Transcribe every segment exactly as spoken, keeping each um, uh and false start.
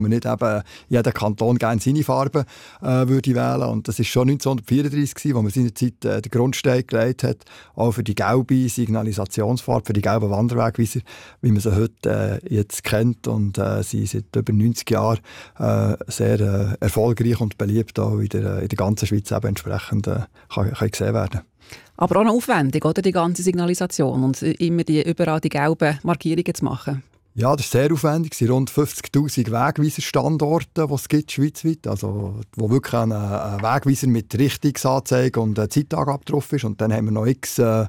man nicht eben jeder Kanton gerne seine Farbe äh, würde wählen. Und das war schon neunzehnhundertvierunddreissig gewesen, wo man seinerzeit äh, den Grundstein gelegt hat, auch für die gelbe Signalisationsfarbe, für die gelben Wanderwegweiser, wie man sie heute äh, jetzt kennt. Und äh, sie sind seit über neunzig Jahren äh, sehr äh, erfolgreich und beliebt auch in der, in der ganzen Schweiz eben entsprechend äh, kann, kann gesehen werden. Aber auch noch aufwendig, oder, die ganze Signalisation und immer die, überall die gelben Markierungen zu machen. Ja, das ist sehr aufwendig. Es sind rund fünfzigtausend Wegweiser-Standorte, die es gibt schweizweit. Also, wo wirklich ein, ein Wegweiser mit Richtungsanzeige und Zeitangabe drauf ist. Und dann haben wir noch x äh,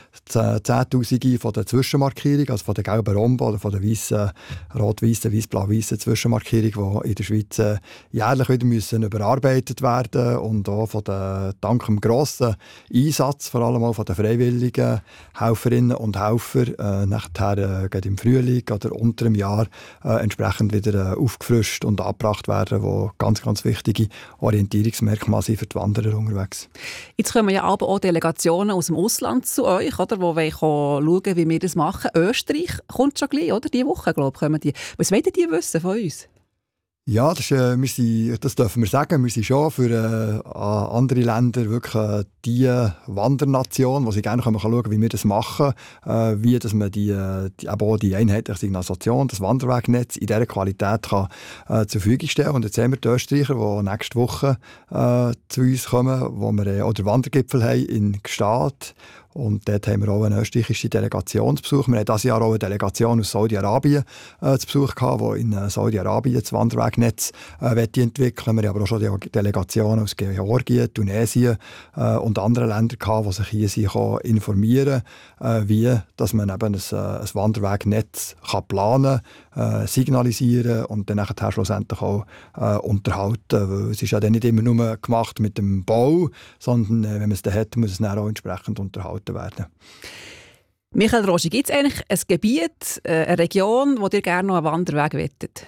Zehntausende von der Zwischenmarkierung, also von der gelben Rhombe oder von der weißen, rot-weißen, weiß-blau-weißen Zwischenmarkierung, die in der Schweiz äh, jährlich wieder müssen überarbeitet werden und auch von der, dank dem grossen Einsatz, vor allem auch von den freiwilligen Helferinnen und Helfern, äh, nachher äh, im Frühling oder unter dem Jahr äh, entsprechend wieder äh, aufgefrischt und angebracht werden, wo ganz, ganz wichtige Orientierungsmerkmale sind für die Wanderer unterwegs. Jetzt kommen ja aber auch Delegationen aus dem Ausland zu euch, oder, wo wir schauen, wie wir das machen. Österreich kommt schon gleich, oder? Diese Woche, glaube ich, kommen die. Was wollen die wissen von uns? Ja, das, ist, äh, wir sind, das dürfen wir sagen. Wir sind schon für äh, andere Länder wirklich äh, die Wandernation, wo sie gerne schauen können, wie wir das machen, äh, wie dass man die, die, auch die einheitliche Signalisation, das Wanderwegnetz in dieser Qualität kann, äh, zur Verfügung stellen. Und jetzt haben wir die Österreicher, die nächste Woche äh, zu uns kommen, wo wir äh, auch den Wandergipfel haben in Gstaad. Und dort haben wir auch eine österreichische Delegation zu Besuch. Wir hatten dieses Jahr auch eine Delegation aus Saudi-Arabien äh, zu Besuch gehabt, die in äh, Saudi-Arabien das Wanderwegnetz äh, entwickeln. Wir haben aber auch schon die Delegationen aus Georgien, Tunesien äh, und anderen Ländern gehabt, die sich hier sind, informieren äh, wie dass man eben ein, ein Wanderwegnetz kann planen kann, äh, signalisieren und dann nachher schlussendlich auch äh, unterhalten. Weil es ist ja dann nicht immer nur gemacht mit dem Bau, sondern äh, wenn man es dann hat, muss es dann auch entsprechend unterhalten werden. Michael Roschi, gibt es eigentlich ein Gebiet, eine Region, wo ihr gerne noch einen Wanderweg wettet?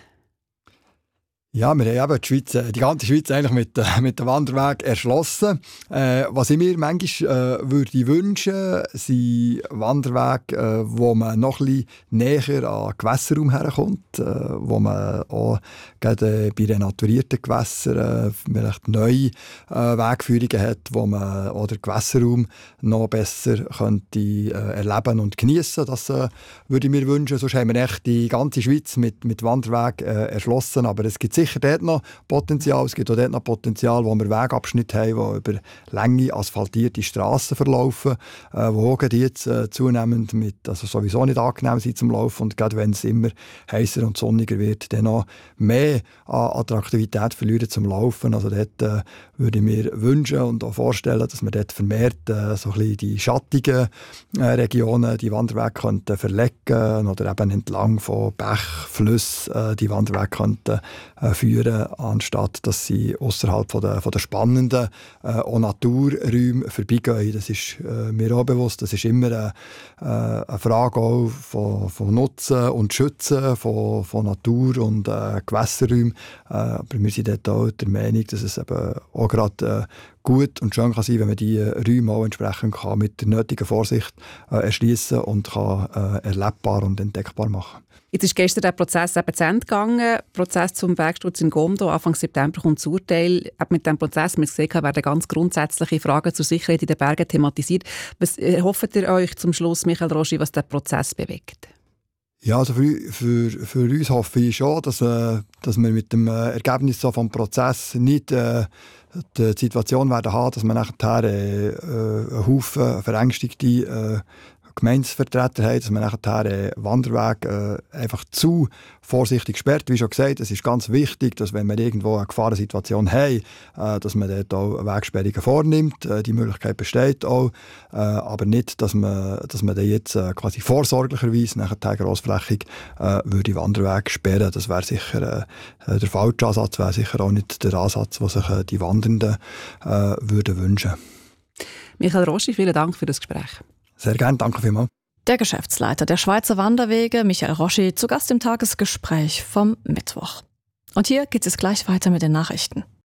Ja, wir haben eben die, Schweiz, die ganze Schweiz eigentlich mit, äh, mit dem Wanderweg erschlossen. Äh, was ich mir manchmal äh, würde wünschen, sind Wanderwege, äh, wo man noch ein bisschen näher an den Gewässerraum herkommt, äh, wo man auch gerade bei renaturierten Gewässern äh, vielleicht neue äh, Wegführungen hat, wo man auch den Gewässerraum noch besser könnte, äh, erleben und geniessen. Das äh, würde ich mir wünschen. Sonst haben wir echt die ganze Schweiz mit, mit Wanderweg äh, erschlossen, aber es gibt sicher dort noch Potenzial. Es gibt auch dort noch Potenzial, wo wir Wegabschnitte haben, die über lange asphaltierte Strassen verlaufen, äh, wo die jetzt äh, zunehmend mit, also sowieso nicht angenehm sind zum Laufen und gerade wenn es immer heißer und sonniger wird, dann noch mehr an Attraktivität verlieren zum Laufen. Also dort äh, würde ich mir wünschen und auch vorstellen, dass wir dort vermehrt äh, so ein bisschen die schattigen äh, Regionen die Wanderwege könnten verlegen oder eben entlang von Bach, Flüssen äh, die Wanderwege könnten äh, führen, anstatt dass sie außerhalb von der, von der spannenden äh, auch Naturräume vorbeigehen. Das ist äh, mir auch bewusst. Das ist immer eine, äh, eine Frage auch von, von Nutzen und Schützen von, von Natur und äh, Gewässerräumen. Äh, aber wir sind dort auch der Meinung, dass es eben auch gerade äh, gut und schön kann sein, wenn man die Räume auch entsprechend kann mit der nötigen Vorsicht äh, erschließen und kann äh, erlebbar und entdeckbar machen. Jetzt ist gestern der Prozess eben zu Ende gegangen. Der Prozess zum Bergsturz in Gomdo. Anfang September kommt das Urteil. Auch mit diesem Prozess, wie wir gesehen haben, werden ganz grundsätzliche Fragen zur Sicherheit in den Bergen thematisiert. Was hofft ihr euch zum Schluss, Michael Roschi, was der Prozess bewegt? Ja, also für, für, für uns hoffe ich schon, dass, äh, dass wir mit dem äh, Ergebnis so vom Prozess nicht äh, die Situation werden haben, dass wir nachher äh, äh, einen Haufen verängstigte äh, Gemeindevertreter haben, dass man nachher den Wanderweg äh, einfach zu vorsichtig sperrt. Wie schon gesagt, es ist ganz wichtig, dass wenn wir irgendwo eine Gefahrensituation haben, äh, dass man dort auch Wegsperrungen vornimmt. Äh, die Möglichkeit besteht auch, äh, aber nicht, dass man, dass man dann jetzt äh, quasi vorsorglicherweise nachher grossflächig äh, würde Wanderweg sperren. Das wäre sicher äh, der falsche Ansatz, wäre sicher auch nicht der Ansatz, den sich äh, die Wandernden äh, würden wünschen. Michael Roschi, vielen Dank für das Gespräch. Sehr gerne, danke vielmals. Der Geschäftsleiter der Schweizer Wanderwege, Michael Roschi, zu Gast im Tagesgespräch vom Mittwoch. Und hier geht es gleich weiter mit den Nachrichten.